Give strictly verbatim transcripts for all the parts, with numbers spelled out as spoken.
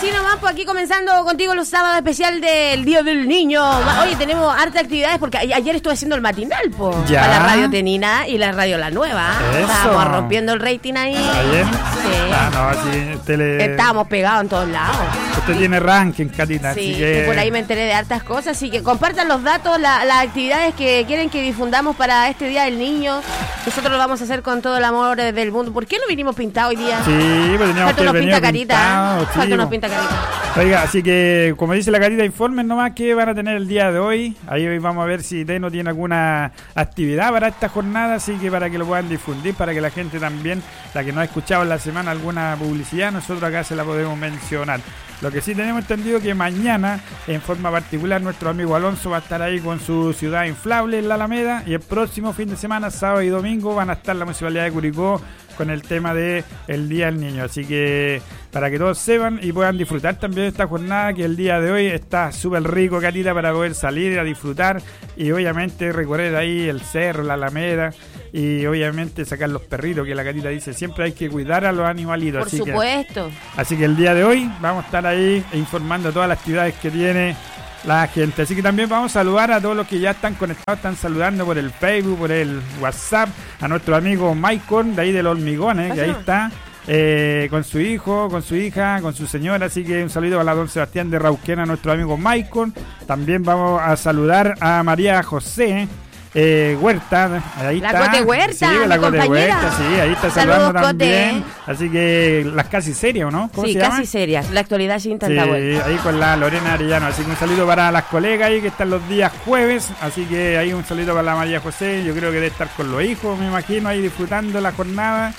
así nomás, pues aquí comenzando contigo los sábados especial del Día del Niño. Oye, tenemos hartas actividades porque ayer estuve haciendo el matinal, pues, para la radio Tenina y la radio La Nueva. Eso. Estábamos rompiendo el rating ahí. ¿Ayer? Sí. Ah, no, sí, usted le... Estábamos pegados en todos lados. Usted tiene ranking, Catita, Sí, así que... y por ahí me enteré de hartas cosas, así que compartan los datos, la, las actividades que quieren que difundamos para este Día del Niño. Nosotros lo vamos a hacer con todo el amor del mundo. ¿Por qué no vinimos pintados hoy día? Sí, pues teníamos Falta que unos venir pintacarita. pintados, sí, Falta unos po. pintacarita. Oiga, así que, como dice la Catita, informen nomás qué van a tener el día de hoy. Ahí vamos a ver si Teno tiene alguna actividad para esta jornada, así que para que lo puedan difundir, para que la gente también, la que no ha escuchado en la semana alguna publicidad, nosotros acá se la podemos mencionar. Lo que sí tenemos entendido que mañana, en forma particular, nuestro amigo Alonso va a estar ahí con su ciudad inflable en la Alameda, y el próximo fin de semana, sábado y domingo, van a estar la Municipalidad de Curicó con el tema de el Día del Niño. Así que para que todos sepan y puedan disfrutar también de esta jornada, que el día de hoy está súper rico, Catita, para poder salir a disfrutar y obviamente recorrer ahí el cerro, la Alameda, y obviamente sacar los perritos, que la Catita dice siempre hay que cuidar a los animalitos. Por así supuesto. Que, así que el día de hoy vamos a estar ahí informando todas las actividades que tiene la gente. Así que también vamos a saludar a todos los que ya están conectados, están saludando por el Facebook, por el WhatsApp, a nuestro amigo Michael, de ahí de los hormigones, que ahí está, eh, con su hijo, con su hija, con su señora. Así que un saludo a la don Sebastián de Rauquena, a nuestro amigo Michael. También vamos a saludar a María José Eh, Huerta, ahí la está. Cote Huerta, sí, mi la Cote compañera. Huerta, sí, ahí está Saludos, saludando también. Cote. Así que las casi serias, ¿no? ¿Cómo Sí, se casi llama? serias. La actualidad sin tanta Sí, vuelta. ahí con la Lorena Arellano. Así que un saludo para las colegas ahí que están los días jueves. Así que ahí un saludo para la María José. Yo creo que debe estar con los hijos, me imagino, ahí disfrutando la jornada.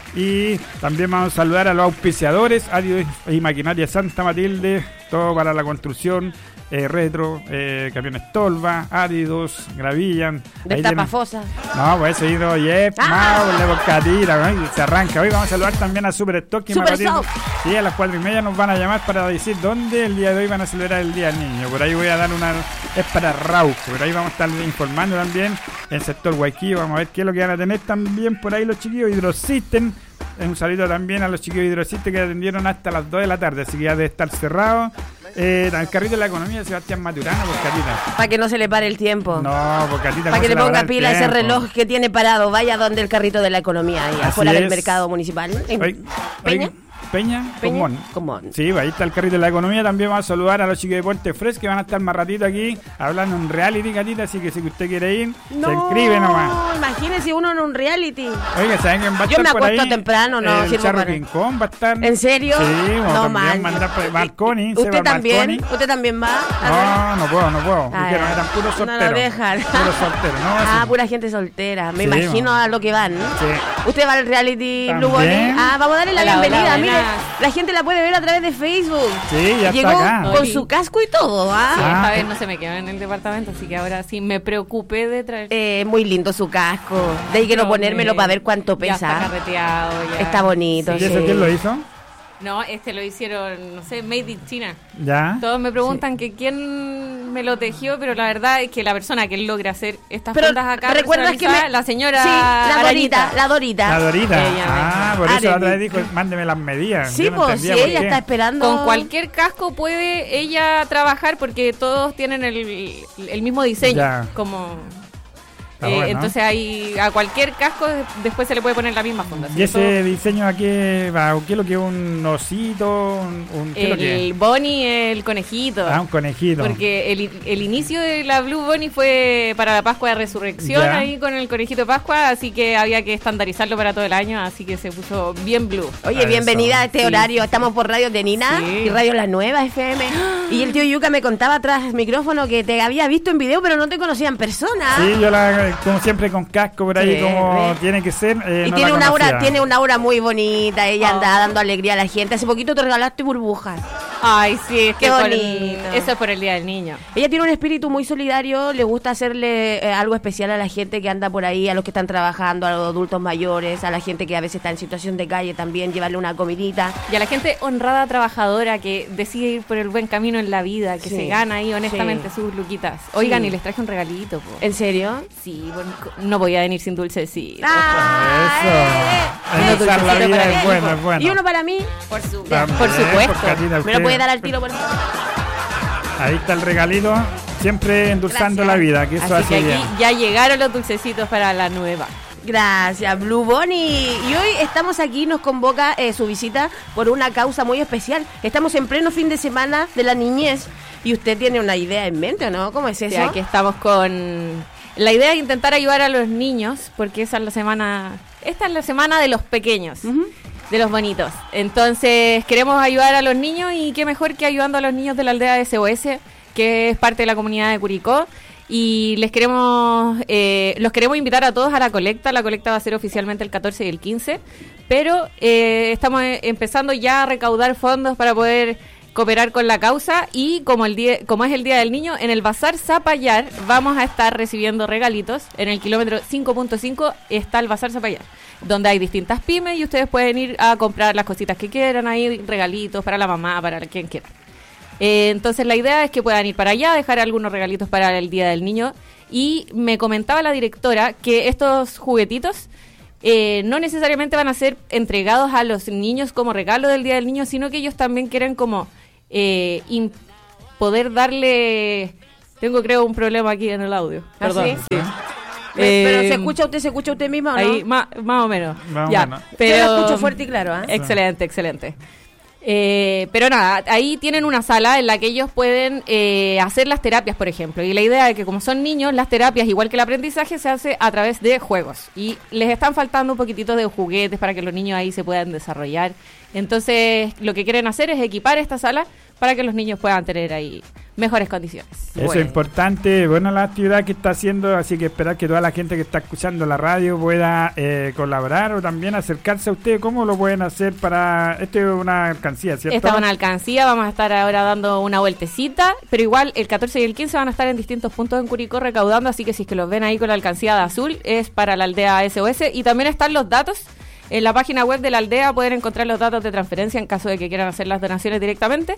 Y también vamos a saludar a los auspiciadores, Adiós y Maquinaria Santa Matilde, todo para la construcción. Eh, retro, eh, camiones Tolva, áridos, gravillan. De tapafosa. No, pues ese ido, yep, Ah. no, le bocadita, ¿no? Se arranca. Hoy vamos a saludar también a Super Stock y Super Macatito. Stock. Sí, a las cuatro y media nos van a llamar para decir dónde el día de hoy van a celebrar el Día del Niño. Por ahí voy a dar una, es para Rauco, por ahí vamos a estar informando también en el sector Guayquillo. Vamos a ver qué es lo que van a tener también por ahí los chiquillos. Hidrosystem. Un saludo también a los chiquillos de Hidrosystem que atendieron hasta las dos de la tarde, así que ya debe estar cerrado. Eh, el carrito de la economía de Sebastián Maturano, por Catita. Para que no se le pare el tiempo. No, por Catita. Para no que se le va a ponga parar el pila a ese tiempo. reloj que tiene parado. Vaya donde el carrito de la economía, ahí Así afuera del es. mercado municipal. En Oye, Peña. oye, Peña, Peña, Comón. Comón. Sí, ahí está el carrito de la economía. También vamos a saludar a los chicos de Puente Fresh que van a estar más ratito aquí hablando en reality, Catita. Así que si usted quiere ir, No, se inscribe nomás. imagínese uno en un reality. Oiga, ¿saben quién va a Yo estar me por acuesto ahí? temprano, no El sirvo Charro para- King Kong va a estar. ¿En serio? Sí, bueno, No, también man. mandar por Marconi. ¿Usted Seba también? Marconi. ¿Usted también va? A No, no puedo, no puedo. Ah, Dijeron, ya. eran puros No lo solteros. dejan. Puros solteros, ¿no? Ah, Sí. pura gente soltera. Me Sí, imagino man. a lo que van. Sí. ¿Usted va al reality También. Blue Bunny? Ah, vamos a darle la Hola, bienvenida. hola, Mire, buenas. la gente la puede ver a través de Facebook. Sí, ya Llegó está acá. con Oli. su casco y todo, ¿ah? Sí, Ah. esta vez no se me quedó en el departamento, así que ahora sí me preocupé de traer. Eh, muy lindo su casco. De ahí quiero Pero ponérmelo me- para ver cuánto Ya está pesa. carreteado. Ya. Está bonito. ¿Y Sí. eso quién lo hizo? No, este lo hicieron, no sé, Made in China. Ya. Todos me preguntan que quién me lo tejió, pero la verdad es que la persona que logra hacer estas Pero prendas acá, ¿recuerdas que me... la señora Sí, la Aranita. Dorita, la Dorita. La Dorita. Ella Ah, misma. por eso la otra Arely. vez dijo, mándeme las medidas. Sí, Yo no pues, entendía si por ella qué. está esperando... Con cualquier casco puede ella trabajar porque todos tienen el, el mismo diseño. Ya. Como Está eh, bueno. entonces ahí a cualquier casco después se le puede poner la misma funda. ¿Y ¿cierto? ese diseño a qué va? ¿Qué es lo que es un osito? Un, un- ¿Qué es lo que El es? Bonnie, el conejito. Ah, un conejito. Porque el, el inicio de la Blue Bunny fue para la Pascua de Resurrección, Ya. ahí con el conejito de Pascua, así que había que estandarizarlo para todo el año, así que se puso bien blue. Oye, Eso. bienvenida a este Sí. horario. Estamos por Radio de Nina Sí. y Radio La Nueva F M. Y el tío Yuca me contaba tras micrófono que te había visto en video, pero no te conocía en persona. Sí, yo la, como siempre con casco por ahí, Sí, como ve. tiene que ser. eh, Y no tiene la una aura, conocía. tiene una aura muy bonita. Ella Oh. anda dando alegría a la gente. Hace poquito te regalaste burbujas. Ay, sí, es Qué que por- bonito. eso es por el Día del Niño. Ella tiene un espíritu muy solidario, le gusta hacerle eh, algo especial a la gente que anda por ahí, a los que están trabajando, a los adultos mayores, a la gente que a veces está en situación de calle también, llevarle una comidita. Y a la gente honrada, trabajadora, que decide ir por el buen camino en la vida, que Sí. se gana ahí honestamente Sí. sus luquitas. Oigan, Sí. y les traje un regalito, po. ¿En serio? Sí, bueno, no voy a venir sin dulce, sí. ¡Ah! Eso. eh, Ahí unos pasar la dulcecitos vida para es el bueno, equipo. es bueno. Y uno para mí, Por, su, También, por supuesto. por Catita, me lo usted- puede dar al tiro por Ahí está el regalito, siempre endulzando Gracias. la vida, que eso Así que hace aquí bien. ya llegaron los dulcecitos para la nueva. Gracias, Blue Bonnie. Y hoy estamos aquí, nos convoca eh, su visita por una causa muy especial. Estamos en pleno fin de semana de la niñez y usted tiene una idea en mente, ¿o no? ¿Cómo es eso? Sí, aquí estamos con la idea de intentar ayudar a los niños, porque esa es la semana, esta es la semana de los pequeños, Ujú. de los bonitos. Entonces queremos ayudar a los niños y qué mejor que ayudando a los niños de la aldea S O S, que es parte de la comunidad de Curicó. Y les queremos, eh, los queremos invitar a todos a la colecta. La colecta va a ser oficialmente el catorce y el quince, pero eh, estamos eh, empezando ya a recaudar fondos para poder cooperar con la causa. Y como el día, como es el Día del Niño, en el Bazar Zapallar vamos a estar recibiendo regalitos. En el kilómetro cinco punto cinco está el Bazar Zapallar, donde hay distintas pymes y ustedes pueden ir a comprar las cositas que quieran, ahí regalitos para la mamá, para quien quiera. Eh, entonces la idea es que puedan ir para allá, dejar algunos regalitos para el Día del Niño. Y me comentaba la directora que estos juguetitos eh, no necesariamente van a ser entregados a los niños como regalo del Día del Niño, sino que ellos también quieren como eh, in- poder darle... Tengo creo un problema aquí en el audio. ¿Ah, Perdón. sí? Sí. Me- ¿Pero Eh, se escucha usted, se escucha usted misma o no? Ahí, ma- más o menos. Más o ya, menos. pero Yo lo escucho fuerte y claro, ¿ah? Excelente, excelente. Eh, pero nada, ahí tienen una sala en la que ellos pueden eh, hacer las terapias, por ejemplo. Y la idea es que como son niños, las terapias, igual que el aprendizaje, se hace a través de juegos. Y les están faltando un poquitito de juguetes para que los niños ahí se puedan desarrollar. Entonces, lo que quieren hacer es equipar esta sala para que los niños puedan tener ahí mejores condiciones. Eso Bueno. es importante, bueno, la actividad que está haciendo, así que esperar que toda la gente que está escuchando la radio pueda eh, colaborar o también acercarse a usted. ¿Cómo lo pueden hacer para...? Esto es una alcancía, ¿cierto? Esta es una alcancía, vamos a estar ahora dando una vueltecita, pero igual el catorce y el quince van a estar en distintos puntos en Curicó recaudando, así que si es que los ven ahí con la alcancía de azul, es para la aldea S O S. Y también están los datos, en la página web de la aldea pueden encontrar los datos de transferencia en caso de que quieran hacer las donaciones directamente.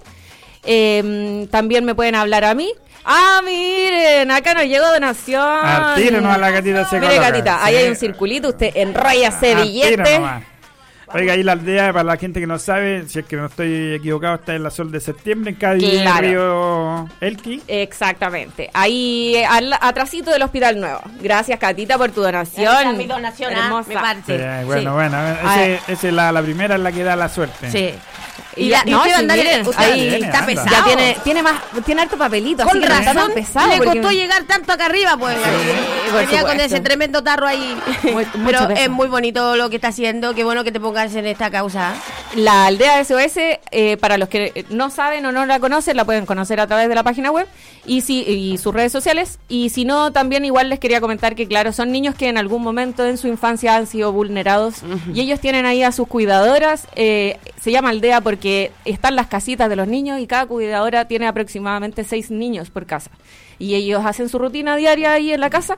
Eh, también me pueden hablar a mí. Ah, miren, acá nos llegó donación. Ah, tírenos a la gatita se Mire, coloca. gatita, ahí Sí. hay un circulito, usted enrolla ese Ah, billete. tira nomás. Oiga, ahí la aldea, para la gente que no sabe, si es que no estoy equivocado, está en la Sol de Septiembre, en Cádiz, Claro. Río Elqui. Exactamente. Ahí al atrasito del Hospital Nuevo. Gracias, Catita, por tu donación. Ahí está mi donación, ¿ah? Hermosa. Me parece. Sí, bueno, Sí. bueno, A ese, ver. esa es la, la primera en la que da la suerte. Sí. Y Y, ya- la- y no, usted va a sí, andar- miren, usted ahí está anda. pesado. Ya tiene, tiene más, tiene harto papelito, así Con que no está razón tan pesado. le porque- costó llegar tanto acá arriba, pues. por Venía con supuesto. ese tremendo tarro ahí. Muy- mucho Pero peso. es muy bonito lo que está haciendo. Qué bueno que te pongas en esta causa. La aldea S O S, eh, para los que no saben o no la conocen, la pueden conocer a través de la página web y, si, y sus redes sociales. Y si no, también igual les quería comentar que, claro, son niños que en algún momento en su infancia han sido vulnerados y ellos tienen ahí a sus cuidadoras. Eh, se llama aldea porque están las casitas de los niños y cada cuidadora tiene aproximadamente seis niños por casa. Y ellos hacen su rutina diaria ahí en la casa.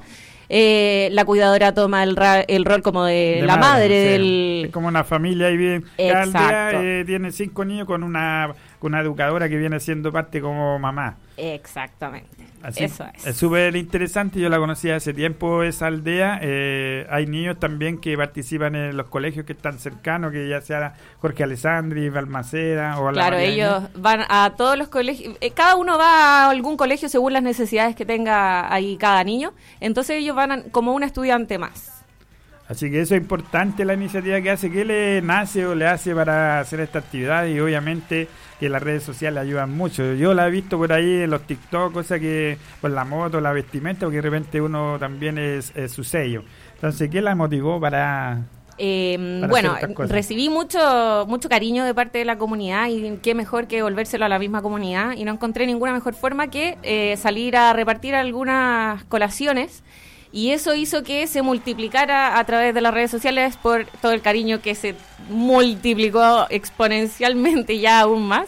Eh, la cuidadora toma el, ra- el rol como de, De la madre, sí. del... Es como una familia y bien. Cada Exacto. aldea eh, tiene cinco niños con una, con una educadora que viene siendo parte como mamá. Exactamente. Así, Eso es. Es súper interesante, yo la conocí hace tiempo esa aldea. Eh, hay niños también que participan en los colegios que están cercanos, que ya sea Jorge Alessandri, Balmaceda o a la Claro, María ellos Inés. van a todos los colegios, eh, cada uno va a algún colegio según las necesidades que tenga ahí cada niño, entonces ellos van a- como un estudiante más. Así que eso es importante, la iniciativa que hace. ¿Qué le nace o le hace para hacer esta actividad? Y obviamente que las redes sociales ayudan mucho. Yo la he visto por ahí en los TikTok, cosas que por la moto, la vestimenta, porque de repente uno también es, es su sello. Entonces, ¿qué la motivó para...? Eh, Para bueno, hacer estas cosas. recibí mucho mucho cariño de parte de la comunidad y qué mejor que devolvérselo a la misma comunidad y no encontré ninguna mejor forma que eh, salir a repartir algunas colaciones y eso hizo que se multiplicara a través de las redes sociales por todo el cariño que se multiplicó exponencialmente ya aún más.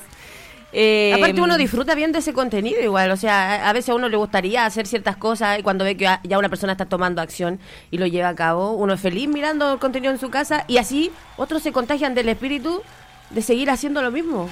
Eh, Aparte uno disfruta viendo ese contenido igual, o sea, a a veces a uno le gustaría hacer ciertas cosas y cuando ve que ya una persona está tomando acción y lo lleva a cabo, uno es feliz mirando el contenido en su casa y así otros se contagian del espíritu de seguir haciendo lo mismo.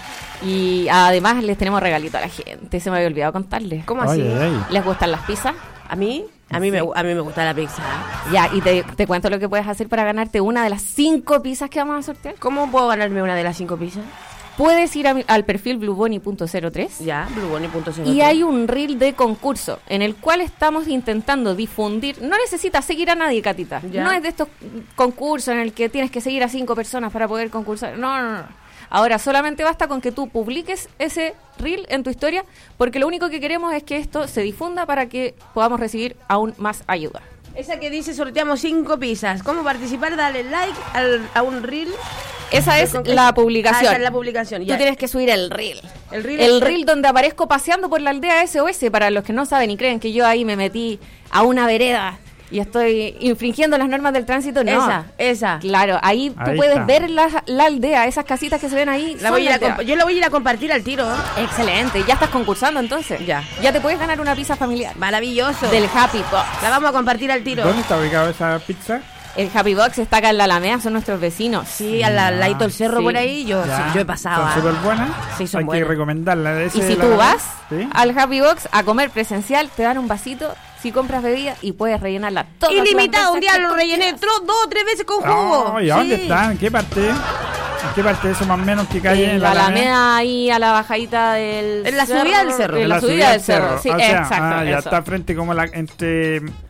Y además les tenemos regalito a la gente, se me había olvidado contarles. ¿Cómo así? Oye, ey. ¿Les gustan las pizzas? ¿A mí? A mí, Sí. me, a mí me gusta la pizza. Ya, y te, te cuento lo que puedes hacer para ganarte una de las cinco pizzas que vamos a sortear. ¿Cómo puedo ganarme una de las cinco pizzas? Puedes ir a mi- al perfil bluebonny punto cero tres Ya, bluebonny punto cero tres. y hay un reel de concurso en el cual estamos intentando difundir. No necesitas seguir a nadie, Catita. Ya. No es de estos concursos en el que tienes que seguir a cinco personas para poder concursar. No, no, no. Ahora solamente basta con que tú publiques ese reel en tu historia, porque lo único que queremos es que esto se difunda para que podamos recibir aún más ayuda. Esa que dice sorteamos cinco pizzas. ¿Cómo participar? Dale like al, a un reel. Esa es Con- la publicación. Ah, esa es la publicación. Tú Ya. tienes que subir el reel. El reel El es- reel donde aparezco paseando por la aldea S O S, para los que no saben y creen que yo ahí me metí a una vereda y estoy infringiendo las normas del tránsito. No. Esa, esa. Claro, ahí tú Ahí puedes está. ver la, la aldea, esas casitas que se ven ahí. La son voy a ir la a aldea. comp- yo la voy a ir a compartir al tiro. Excelente, ya estás concursando entonces. Ya. Ya te puedes ganar una pizza familiar. Maravilloso. Del Happy Box. La vamos a compartir al tiro. ¿Dónde está ubicada esa pizza? El Happy Box está acá en la Alameda, son nuestros vecinos. Sí, al al ladito del cerro Sí. por ahí. Yo, Ya, sí, yo he pasado. Son ah. súper buenas. Sí, son Hay buenas. que recomendarla. Y Ese si de tú la- vas ¿Sí? al Happy Box a comer presencial, te dan un vasito si compras bebida y puedes rellenarla todas las Ilimitado, un veces día que lo tú rellené quieras. tro- dos o tres veces con jugo. Oh, ¿y a dónde Sí. está? ¿En qué parte? ¿En qué parte de eso más o menos que cae En la Alameda, ahí a la bajadita del En la subida del cerro. En la, subida del cerro, sí, O sea, exacto. ah, ya eso. está frente como la, entre